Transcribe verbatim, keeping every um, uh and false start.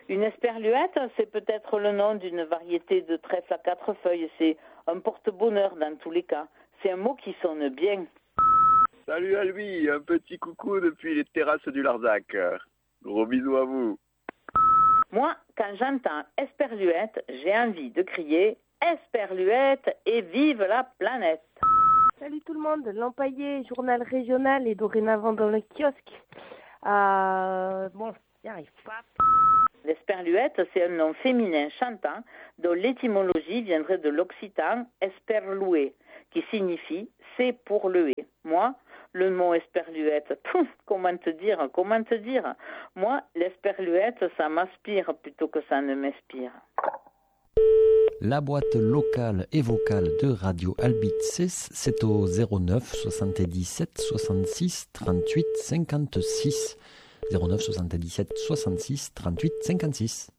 Une esperluette, c'est peut-être le nom d'une variété de trèfle à quatre feuilles. C'est un porte-bonheur dans tous les cas. C'est un mot qui sonne bien. Salut à lui, un petit coucou depuis les terrasses du Larzac. Gros bisous à vous. Moi, quand j'entends esperluette, j'ai envie de crier esperluette et vive la planète. Salut tout le monde, l'Empaillé, journal régional et dorénavant dans le kiosque. Euh, bon, j'y arrive pas. L'esperluette, c'est un nom féminin chantant dont l'étymologie viendrait de l'occitan esperlouer, qui signifie c'est pour le hait. Moi, le mot esperluette, pouf, comment te dire, comment te dire Moi, l'esperluette, ça m'aspire plutôt que ça ne m'inspire. La boîte locale et vocale de Radio Albices, c'est au zéro neuf soixante-dix-sept soixante-six trente-huit cinquante-six. zéro neuf soixante-dix-sept soixante-six trente-huit cinquante-six.